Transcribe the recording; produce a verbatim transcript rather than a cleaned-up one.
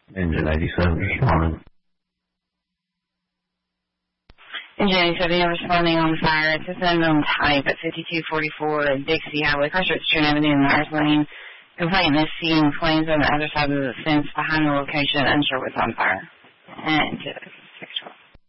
Engine eighty-seven responding. Engine eighty-seven responding on fire. It's just an unknown type at fifty-two forty-four Dixie Highway, across Street Avenue in Myers Lane. Complainant is seeing flames on the other side of the fence behind the location, unsure what's on fire. And